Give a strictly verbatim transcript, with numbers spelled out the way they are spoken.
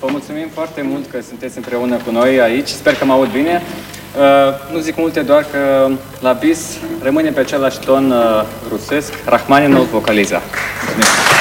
Vă mulțumim foarte mult că sunteți împreună cu noi aici. Sper că mă aud bine. Uh, nu zic multe, doar că la bis rămâne pe același ton uh, rusesc. Rachmaninov vocaliza. Mulțumim.